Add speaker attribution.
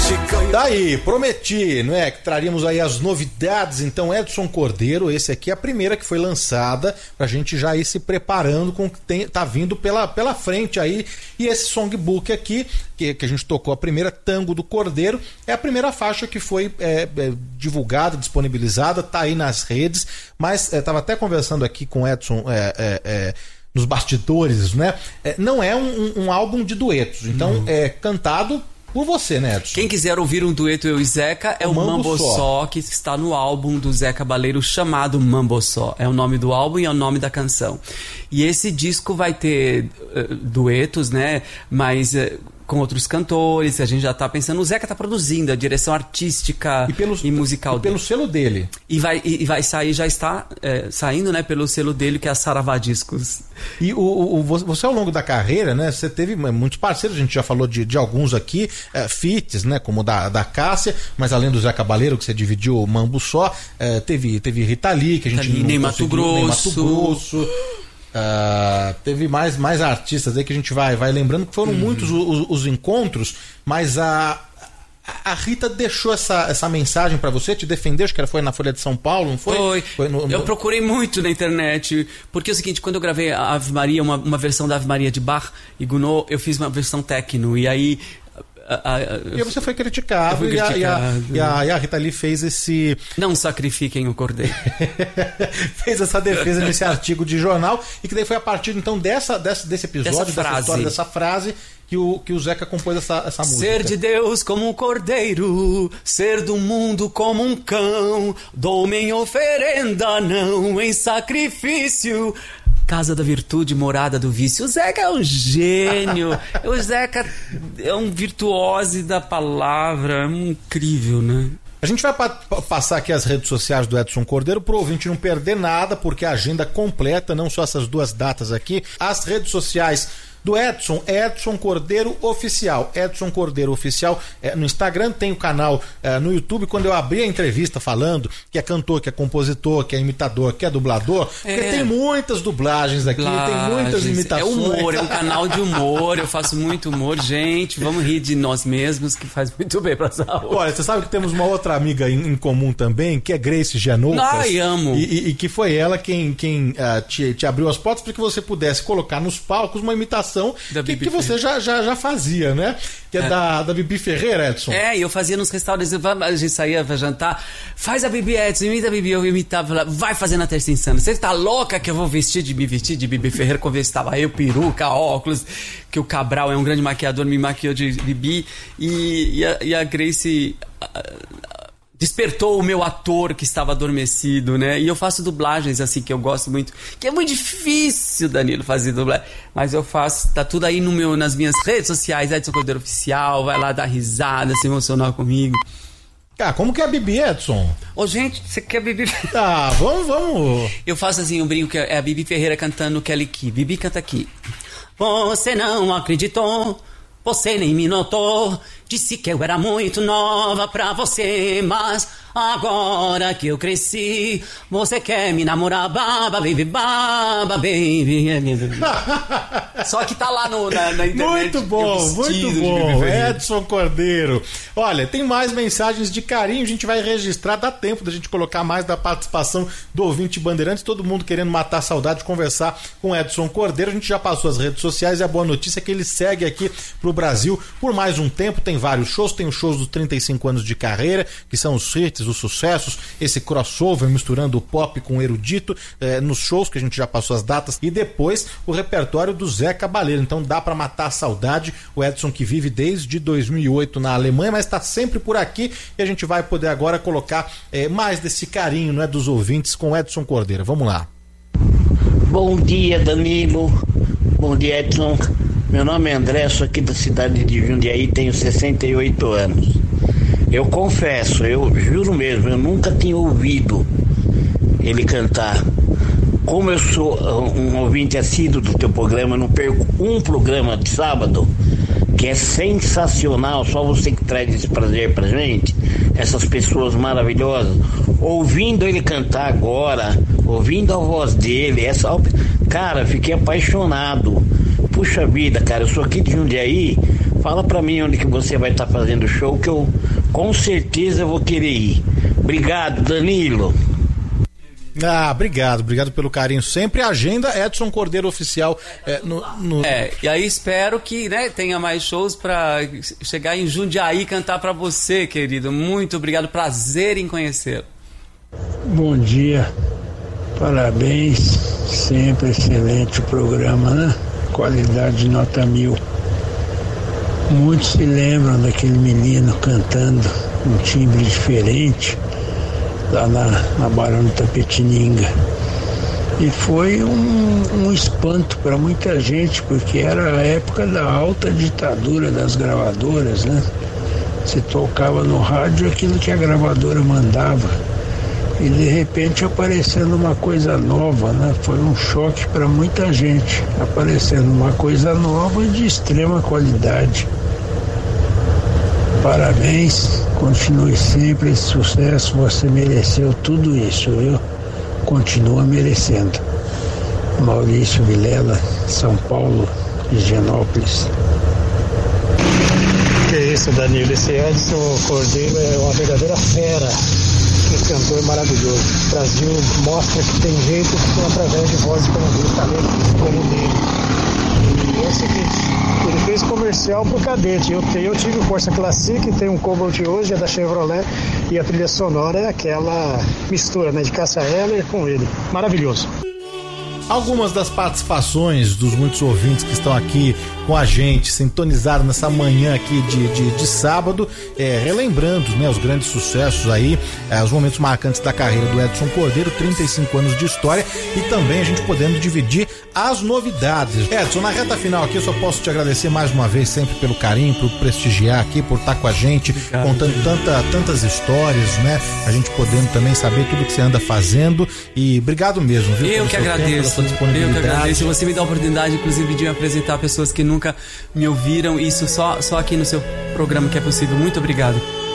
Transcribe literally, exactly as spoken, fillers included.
Speaker 1: Daí, prometi, não é? Que traríamos aí as novidades. Então, Edson Cordeiro, esse aqui é a primeira que foi lançada pra gente já ir se preparando com o que tem, tá vindo pela, pela frente aí. E esse songbook aqui, que, que a gente tocou a primeira, Tango do Cordeiro, é a primeira faixa que foi é, é, divulgada, disponibilizada, tá aí nas redes, mas é, tava até conversando aqui com o Edson é, é, é, nos bastidores, né? É, não é um, um álbum de duetos, então uhum. é cantado por você, né, Edson?
Speaker 2: Quem quiser ouvir um dueto eu e Zeca é o, o Mambo, Mambo Só. Só, que está no álbum do Zé Cabaleiro chamado Mambo Só. É o nome do álbum e é o nome da canção. E esse disco vai ter uh, duetos, né, mas... Uh, com outros cantores, a gente já tá pensando, o Zeca tá produzindo a direção artística e, pelos, e musical
Speaker 1: e pelo
Speaker 2: dele.
Speaker 1: Selo dele.
Speaker 2: E vai, e vai sair, já está é, saindo, né, pelo selo dele, que é a Saravá Discos.
Speaker 1: E o, o, você, ao longo da carreira, né, você teve muitos parceiros, a gente já falou de, de alguns aqui, é, feats, né, como da, da Cássia, mas além do Zé Cabaleiro, que você dividiu o Mambo Só, é, teve, teve Rita Lee, que a gente
Speaker 2: Rita Lee,
Speaker 1: não
Speaker 2: nem Mato Grosso.
Speaker 1: Nem Mato Grosso. Uh, teve mais, mais artistas aí que a gente vai, vai lembrando que foram uhum. muitos os, os encontros, mas a, a Rita deixou essa, essa mensagem pra você, te defendeu, acho que ela foi na Folha de São Paulo, não foi?
Speaker 2: Foi,
Speaker 1: foi no, no...
Speaker 2: eu procurei muito na internet, porque é o seguinte, quando eu gravei a Ave Maria, uma, uma versão da Ave Maria de Bach e Gounod, eu fiz uma versão techno, e aí... A, a, a,
Speaker 1: e você foi criticado,
Speaker 2: fui criticado.
Speaker 1: E, a, e, a, e a Rita Lee fez esse...
Speaker 2: Não sacrifiquem o cordeiro.
Speaker 1: Fez essa defesa nesse artigo de jornal, e que daí foi a partir então dessa, dessa, desse episódio, dessa, dessa história, dessa frase, que o, que o Zeca compôs essa, essa música.
Speaker 2: Ser de Deus como um cordeiro, ser do mundo como um cão, dou-me em oferenda, não em sacrifício. Casa da virtude, morada do vício. O Zeca é um gênio. O Zeca é um virtuose da palavra. É incrível, né?
Speaker 1: A gente vai pa- passar aqui as redes sociais do Edson Cordeiro pro ouvinte não perder nada, porque a agenda completa, não só essas duas datas aqui. As redes sociais do Edson, Edson Cordeiro Oficial. Edson Cordeiro Oficial é, no Instagram, tem o canal é, no YouTube. Quando eu abri a entrevista falando que é cantor, que é compositor, que é imitador, que é dublador, é. porque tem muitas dublagens aqui, dublagens, tem muitas imitações.
Speaker 2: É humor, é um canal de humor, eu faço muito humor. Gente, vamos rir de nós mesmos, que faz muito bem pra saúde.
Speaker 1: Olha, você sabe que temos uma outra amiga em, em comum também, que é Grace Gianoucas.
Speaker 2: Ai, amo!
Speaker 1: E, e, e que foi ela quem, quem uh, te, te abriu as portas para que você pudesse colocar nos palcos uma imitação que, que você já, já, já fazia, né? Que é, é. Da, da Bibi Ferreira, Edson.
Speaker 2: É, e eu fazia nos restaurantes, a gente saía pra jantar, faz a Bibi, Edson, imita a Bibi, eu imitava, vai fazer na Terça Insana. Você tá louca que eu vou vestir de me vestir de Bibi Ferreira, quando eu estava eu, peruca, óculos, que o Cabral é um grande maquiador, me maquiou de Bibi, e, e, a, e a Grace... A, a, despertou o meu ator que estava adormecido, né? E eu faço dublagens, assim, que eu gosto muito. Que é muito difícil, Danilo, fazer dublagem. Mas eu faço, tá tudo aí no meu, nas minhas redes sociais, Edson Cordeiro Oficial, vai lá dar risada, se emocionar comigo.
Speaker 1: Ah, como que é a Bibi, Edson?
Speaker 2: Ô, gente, você quer Bibi?
Speaker 1: Ah, vamos, vamos.
Speaker 2: Eu faço assim, um brinco, que é a Bibi Ferreira cantando Kelly Key. Bibi canta aqui. Você não acreditou, você nem me notou. Disse que eu era muito nova pra você, mas agora que eu cresci, você quer me namorar, baba, baby, baba, baby. Só que tá lá no, na, na internet.
Speaker 1: Muito bom, muito bom. Edson Cordeiro. Olha, tem mais mensagens de carinho, a gente vai registrar, dá tempo da gente colocar mais da participação do ouvinte Bandeirantes, todo mundo querendo matar a saudade, conversar com Edson Cordeiro. A gente já passou as redes sociais e a boa notícia é que ele segue aqui pro Brasil por mais um tempo, tem vários shows, tem os shows dos trinta e cinco anos de carreira, que são os hits, os sucessos, esse crossover misturando o pop com o erudito, eh, nos shows que a gente já passou as datas, e depois o repertório do Zé Cabaleiro. Então dá pra matar a saudade, o Edson que vive desde dois mil e oito na Alemanha, mas tá sempre por aqui, e a gente vai poder agora colocar eh, mais desse carinho, né, dos ouvintes com o Edson Cordeiro. Vamos lá.
Speaker 3: Bom dia, Danilo. Bom dia, Edson. Meu nome é André, sou aqui da cidade de Jundiaí, tenho sessenta e oito anos. Eu confesso, eu juro mesmo, eu nunca tinha ouvido ele cantar. Como eu sou um ouvinte assíduo do teu programa, eu não perco um programa de sábado, que é sensacional, só você que traz esse prazer pra gente, essas pessoas maravilhosas. Ouvindo ele cantar agora, ouvindo a voz dele, essa... cara, fiquei apaixonado. Puxa vida, cara, eu sou aqui de Jundiaí, Fala pra mim onde que você vai estar tá fazendo show, que eu com certeza vou querer ir. Obrigado, Danilo.
Speaker 1: Ah, obrigado, obrigado pelo carinho sempre. Agenda Edson Cordeiro Oficial é, no, no...
Speaker 2: é, e aí espero que, né, tenha mais shows pra chegar em Jundiaí e cantar pra você, querido. Muito obrigado, prazer em conhecê-lo.
Speaker 4: Bom dia, parabéns, sempre excelente o programa, né? Qualidade nota mil. Muitos se lembram daquele menino cantando um timbre diferente lá na, na Barão de Tapetininga. E foi um, um espanto para muita gente, porque era a época da alta ditadura das gravadoras, né? Você tocava no rádio aquilo que a gravadora mandava. E de repente aparecendo uma coisa nova, né? Foi um choque para muita gente. Aparecendo uma coisa nova e de extrema qualidade. Parabéns, continue sempre esse sucesso, você mereceu tudo isso, viu? Continua merecendo. Maurício Vilela, São Paulo, Higienópolis.
Speaker 5: Que isso, Danilo, esse Edson Cordeiro é uma verdadeira fera, que cantor maravilhoso. O Brasil mostra que tem jeito através de vozes como dele, talentos como dele. E é o seguinte, ele fez comercial pro Cadete. Eu, eu tive o Corsa Classic, tem um Cobalt hoje, é da Chevrolet, e a trilha sonora é aquela mistura, né, de Cássia Eller com ele. Maravilhoso.
Speaker 1: Algumas das participações dos muitos ouvintes que estão aqui com a gente, sintonizados nessa manhã aqui de, de, de sábado, é, relembrando, né, os grandes sucessos aí, é, os momentos marcantes da carreira do Edson Cordeiro, trinta e cinco anos de história, e também a gente podendo dividir as novidades. Edson, na reta final aqui eu só posso te agradecer mais uma vez sempre pelo carinho, por prestigiar aqui, por estar com a gente, obrigado, contando tanta, tantas histórias, né, a gente podendo também saber tudo que você anda fazendo, e obrigado mesmo, viu?
Speaker 2: Eu que agradeço. Eu que agradeço. Você me dá a oportunidade, inclusive, de apresentar pessoas que nunca me ouviram. Isso só, só aqui no seu programa que é possível. Muito obrigado.